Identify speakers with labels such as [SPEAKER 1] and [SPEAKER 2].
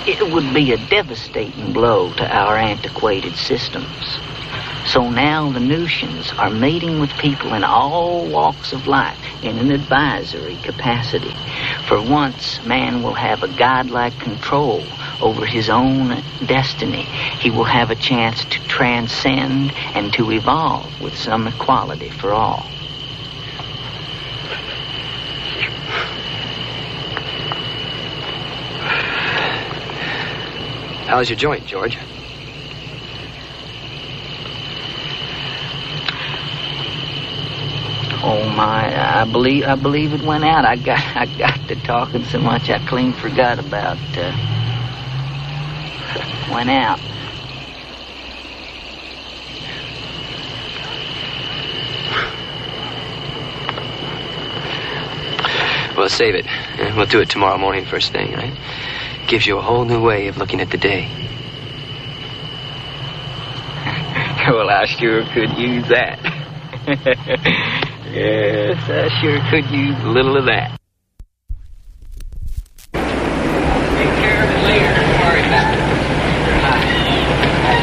[SPEAKER 1] it would be a devastating blow to our antiquated systems. So now the Venusians are meeting with people in all walks of life in an advisory capacity. For once, man will have a godlike control over his own destiny. He will have a chance to transcend and to evolve with some equality for all.
[SPEAKER 2] How's your joint, George?
[SPEAKER 1] Oh my! I believe it went out. I got to talking so much I clean forgot about. Went out.
[SPEAKER 2] We'll save it. We'll do it tomorrow morning, first thing, right? Gives you a whole new way of looking at the day.
[SPEAKER 1] Well, I sure could use that. Yes, I sure could use a little of that.